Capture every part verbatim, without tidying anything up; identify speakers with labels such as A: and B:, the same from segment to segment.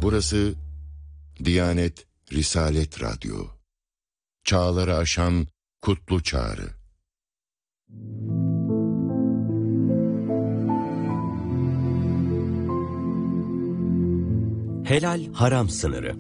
A: Burası Diyanet Risalet Radyo. Çağları aşan kutlu çağrı.
B: Helal haram sınırı.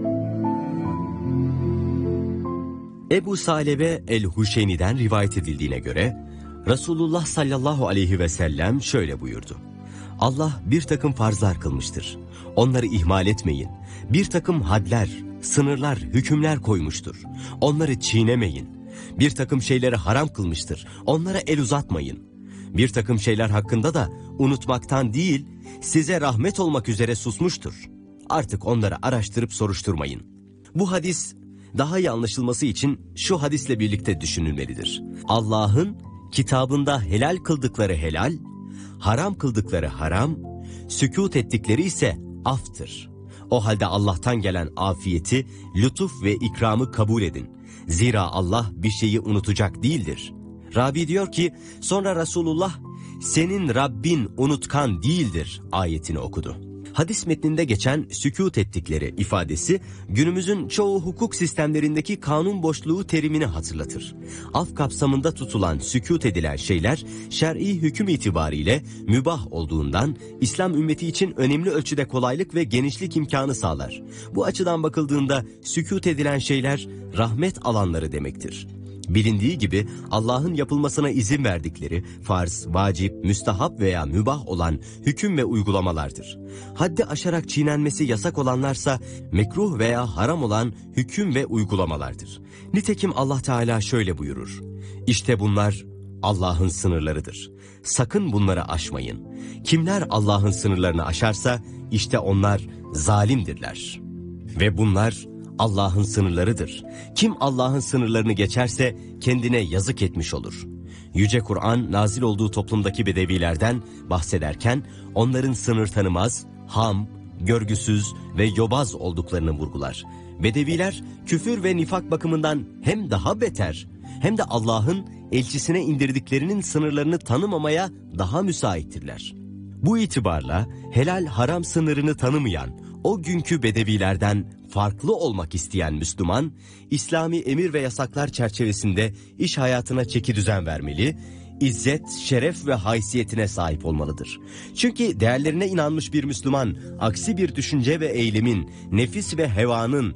B: Ebu Salebe el-Huşeyni'den rivayet edildiğine göre Resulullah sallallahu aleyhi ve sellem şöyle buyurdu: Allah bir takım farzlar kılmıştır. Onları ihmal etmeyin. Bir takım hadler, sınırlar, hükümler koymuştur. Onları çiğnemeyin. Bir takım şeyleri haram kılmıştır. Onlara el uzatmayın. Bir takım şeyler hakkında da unutmaktan değil, size rahmet olmak üzere susmuştur. Artık onları araştırıp soruşturmayın. Bu hadis daha iyi anlaşılması için şu hadisle birlikte düşünülmelidir. Allah'ın kitabında helal kıldıkları helal, haram kıldıkları haram, sükût ettikleri ise aftır. O halde Allah'tan gelen afiyeti, lütuf ve ikramı kabul edin. Zira Allah bir şeyi unutacak değildir. Rabi diyor ki, sonra Resulullah, senin Rabbin unutkan değildir ayetini okudu. Hadis metninde geçen sükût ettikleri ifadesi günümüzün çoğu hukuk sistemlerindeki kanun boşluğu terimini hatırlatır. Af kapsamında tutulan sükût edilen şeyler şer'i hüküm itibariyle mübah olduğundan İslam ümmeti için önemli ölçüde kolaylık ve genişlik imkanı sağlar. Bu açıdan bakıldığında sükût edilen şeyler rahmet alanları demektir. Bilindiği gibi Allah'ın yapılmasına izin verdikleri farz, vacip, müstahap veya mübah olan hüküm ve uygulamalardır. Haddi aşarak çiğnenmesi yasak olanlarsa mekruh veya haram olan hüküm ve uygulamalardır. Nitekim Allah Teala şöyle buyurur: İşte bunlar Allah'ın sınırlarıdır. Sakın bunları aşmayın. Kimler Allah'ın sınırlarını aşarsa işte onlar zalimdirler. Ve bunlar Allah'ın sınırlarıdır. Kim Allah'ın sınırlarını geçerse kendine yazık etmiş olur. Yüce Kur'an nazil olduğu toplumdaki bedevilerden bahsederken onların sınır tanımaz, ham, görgüsüz ve yobaz olduklarını vurgular. Bedeviler küfür ve nifak bakımından hem daha beter hem de Allah'ın elçisine indirdiklerinin sınırlarını tanımamaya daha müsaittirler. Bu itibarla helal haram sınırını tanımayan o günkü bedevilerden farklı olmak isteyen Müslüman, İslami emir ve yasaklar çerçevesinde iş hayatına çekidüzen vermeli, izzet, şeref ve haysiyetine sahip olmalıdır. Çünkü değerlerine inanmış bir Müslüman, aksi bir düşünce ve eylemin, nefis ve hevanın